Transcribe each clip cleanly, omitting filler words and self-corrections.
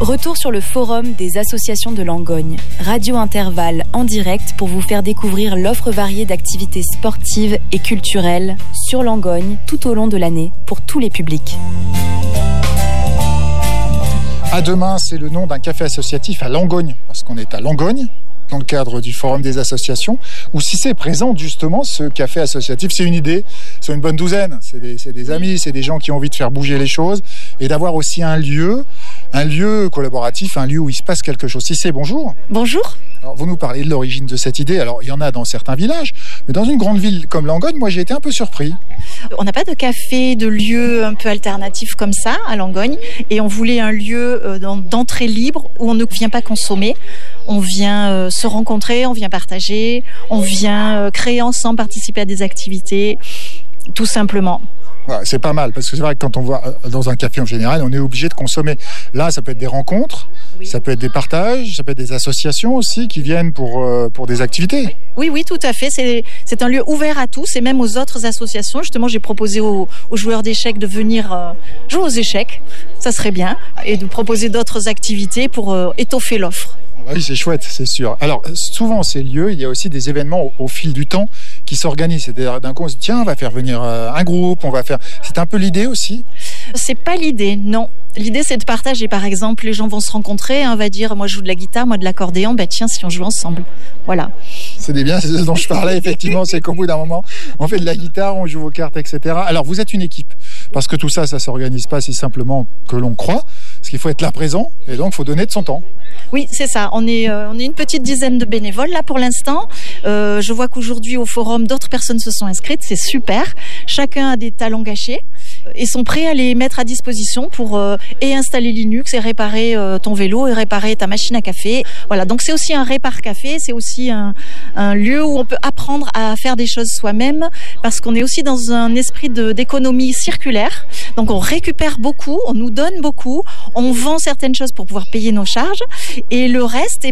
Retour sur le forum des associations de Langogne. Radio Intervalle en direct pour vous faire découvrir l'offre variée d'activités sportives et culturelles sur Langogne tout au long de l'année pour tous les publics. À demain, c'est le nom d'un café associatif à Langogne, parce qu'on est à Langogne, dans le cadre du Forum des associations, ou si c'est présent justement ce café associatif, c'est une idée, c'est une bonne douzaine, c'est des amis, c'est des gens qui ont envie de faire bouger les choses et d'avoir aussi un lieu collaboratif, un lieu où il se passe quelque chose. Si c'est bonjour. Bonjour. Alors, vous nous parlez de l'origine de cette idée. Alors, il y en a dans certains villages, mais dans une grande ville comme Langogne, moi, j'ai été un peu surpris. On n'a pas de café, de lieu un peu alternatif comme ça à Langogne, et on voulait un lieu d'entrée libre où on ne vient pas consommer. On vient se rencontrer, on vient partager, on vient créer ensemble, participer à des activités, tout simplement. Ouais, c'est pas mal, parce que c'est vrai que quand on va dans un café en général, on est obligé de consommer. Là, ça peut être des rencontres, oui. Ça peut être des partages, ça peut être des associations aussi qui viennent pour des activités. Oui, tout à fait. C'est un lieu ouvert à tous et même aux autres associations. Justement, j'ai proposé aux joueurs d'échecs de venir jouer aux échecs, ça serait bien, et de proposer d'autres activités pour étoffer l'offre. Oui, c'est chouette, c'est sûr. Alors, souvent, ces lieux, il y a aussi des événements au fil du temps qui s'organisent. C'est-à-dire, d'un coup, on se dit, tiens, on va faire venir un groupe, on va faire... C'est un peu l'idée aussi ? C'est pas l'idée, non. L'idée, c'est de partager. Par exemple, les gens vont se rencontrer, on va dire, moi, je joue de la guitare, moi, de l'accordéon. Ben, tiens, si on joue ensemble. Voilà. C'est bien, c'est ce dont je parlais, effectivement. C'est qu'au bout d'un moment, on fait de la guitare, on joue aux cartes, etc. Alors, vous êtes une équipe. Parce que tout ça, ça s'organise pas si simplement que l'on croit. Parce qu'il faut être là présent et donc il faut donner de son temps. Oui, c'est ça. On est une petite dizaine de bénévoles là pour l'instant. Je vois qu'aujourd'hui au forum, d'autres personnes se sont inscrites. C'est super. Chacun a des talents gâchés et sont prêts à les mettre à disposition pour et installer Linux et réparer ton vélo et réparer ta machine à café. Voilà, donc c'est aussi un répare-café. C'est aussi un lieu où on peut apprendre à faire des choses soi-même parce qu'on est aussi dans un esprit d'économie circulaire. Donc on récupère beaucoup, on nous donne beaucoup, on vend certaines choses pour pouvoir payer nos charges et le reste,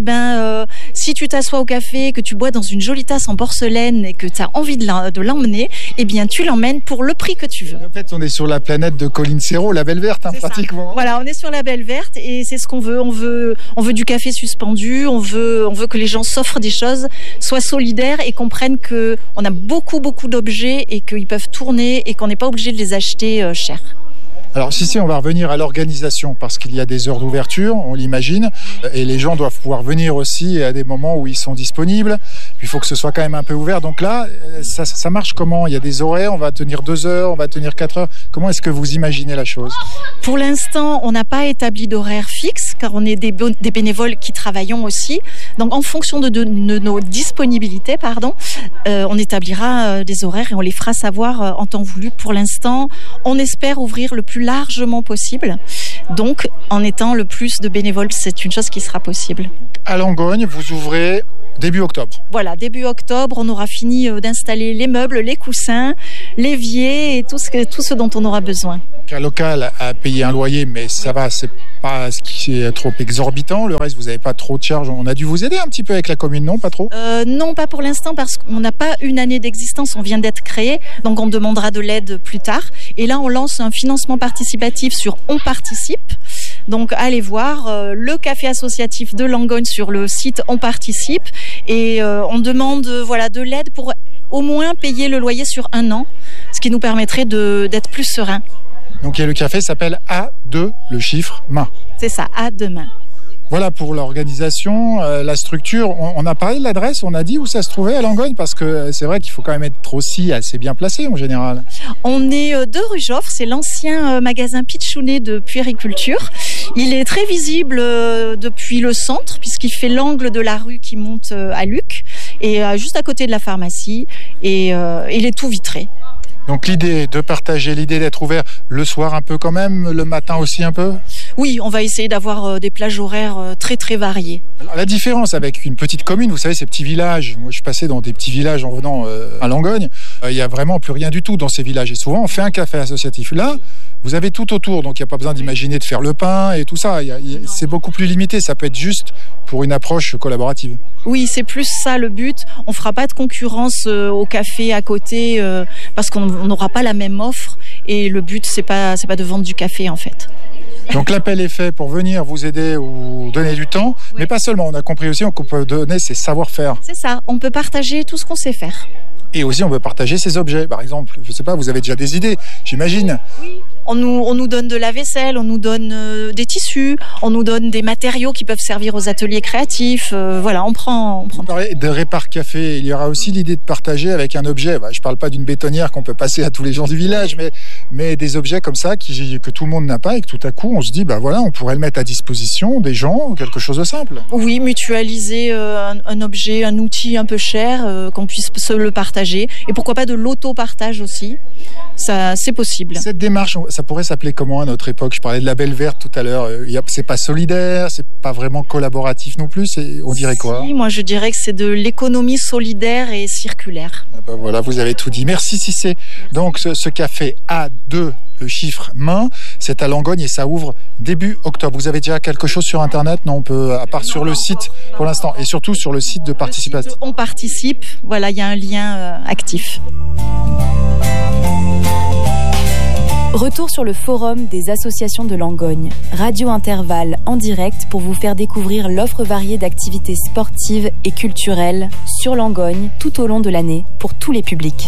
si tu t'assois au café, que tu bois dans une jolie tasse en porcelaine et que tu as envie de l'emmener, tu l'emmènes pour le prix que tu veux. En fait, on est sur la planète de Colline Serrault, la Belle Verte, pratiquement. Ça. Voilà, on est sur la Belle Verte et c'est ce qu'on veut. On veut du café suspendu, on veut que les gens s'offrent des choses, soient solidaires et comprennent qu'on a beaucoup d'objets et qu'ils peuvent tourner et qu'on n'est pas obligé de les acheter cher. Alors si on va revenir à l'organisation, parce qu'il y a des heures d'ouverture, on l'imagine, et les gens doivent pouvoir venir aussi à des moments où ils sont disponibles, puis il faut que ce soit quand même un peu ouvert. Donc là, ça marche comment ? Il y a des horaires, on va tenir 2 heures, on va tenir 4 heures. Comment est-ce que vous imaginez la chose ? Pour l'instant, on n'a pas établi d'horaire fixe, car on est des bénévoles qui travaillons aussi. Donc en fonction de nos disponibilités, on établira des horaires et on les fera savoir en temps voulu. Pour l'instant, on espère ouvrir le plus largement possible. Donc, en étant le plus de bénévoles, c'est une chose qui sera possible. À Langogne, vous ouvrez début octobre. Voilà, début octobre, on aura fini d'installer les meubles, les coussins, l'évier et tout ce dont on aura besoin. Un local a payé un loyer, mais ça va, c'est pas ce qui est trop exorbitant. Le reste, vous n'avez pas trop de charges. On a dû vous aider un petit peu avec la commune, non ? Pas trop ? Non, pas pour l'instant, parce qu'on n'a pas une année d'existence. On vient d'être créé, donc on demandera de l'aide plus tard. Et là, on lance un financement participatif sur On Participe. Donc, allez voir le café associatif de Langogne sur le site On Participe. Et on demande de l'aide pour au moins payer le loyer sur 1 an, ce qui nous permettrait d'être plus serein. Donc le café s'appelle A2, le chiffre main. C'est ça, A2 main. Voilà pour l'organisation, la structure. On a parlé de l'adresse, on a dit où ça se trouvait à Langogne, parce que c'est vrai qu'il faut quand même être aussi assez bien placé en général. On est 2 rue Joffre, c'est l'ancien magasin Pitchounet de puériculture. Il est très visible depuis le centre, puisqu'il fait l'angle de la rue qui monte à Luc, et juste à côté de la pharmacie, et il est tout vitré. Donc l'idée de partager, l'idée d'être ouvert le soir un peu quand même, le matin aussi un peu ? Oui, on va essayer d'avoir des plages horaires très très variées. Alors, la différence avec une petite commune, vous savez, ces petits villages, moi je suis passé dans des petits villages en venant à Langogne, il n'y a vraiment plus rien du tout dans ces villages et souvent on fait un café associatif. Là, vous avez tout autour, donc il n'y a pas besoin d'imaginer de faire le pain et tout ça, c'est beaucoup plus limité, ça peut être juste pour une approche collaborative. Oui, c'est plus ça le but. On ne fera pas de concurrence au café à côté parce qu'on n'aura pas la même offre Et le but, c'est pas de vendre du café en fait. Donc l'appel est fait pour venir vous aider ou donner du temps, mais pas seulement. On a compris aussi qu'on peut donner ses savoir-faire. C'est ça, on peut partager tout ce qu'on sait faire. Et aussi, on peut partager ses objets. Par exemple, je ne sais pas, vous avez déjà des idées, j'imagine. Oui. On nous donne de la vaisselle, on nous donne des tissus, on nous donne des matériaux qui peuvent servir aux ateliers créatifs. Voilà, on prend. Vous parlez de Répar Café. Il y aura aussi l'idée de partager avec un objet. Je ne parle pas d'une bétonnière qu'on peut passer à tous les gens du village, mais des objets comme ça que tout le monde n'a pas et que tout à coup, on se dit, voilà, on pourrait le mettre à disposition des gens, quelque chose de simple. Oui, mutualiser un objet, un outil un peu cher, qu'on puisse se le partager. Et pourquoi pas de l'auto-partage aussi. Ça, c'est possible. Cette démarche, ça pourrait s'appeler comment à notre époque ? Je parlais de label vert tout à l'heure. C'est pas solidaire, c'est pas vraiment collaboratif non plus. On dirait quoi ? Moi, je dirais que c'est de l'économie solidaire et circulaire. Voilà, vous avez tout dit. Merci Cissé. Donc, ce café A2, le chiffre main, c'est à Langogne et ça ouvre début octobre. Vous avez déjà quelque chose sur Internet ? Non, on peut, à part sur le site pour l'instant, et surtout sur le site de participation. On participe. Voilà, il y a un lien actif. Retour sur le forum des associations de Langogne. Radio Intervalle en direct pour vous faire découvrir l'offre variée d'activités sportives et culturelles sur Langogne tout au long de l'année pour tous les publics.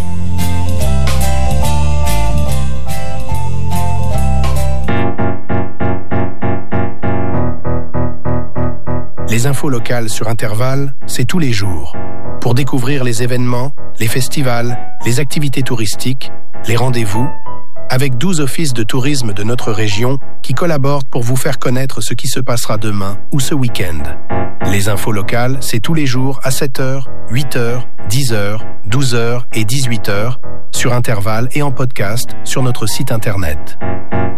Les infos locales sur Intervalle, c'est tous les jours. Pour découvrir les événements, les festivals, les activités touristiques, les rendez-vous, avec 12 offices de tourisme de notre région qui collaborent pour vous faire connaître ce qui se passera demain ou ce week-end. Les infos locales, c'est tous les jours à 7h, 8h, 10h, 12h et 18h sur Intervalle et en podcast sur notre site internet.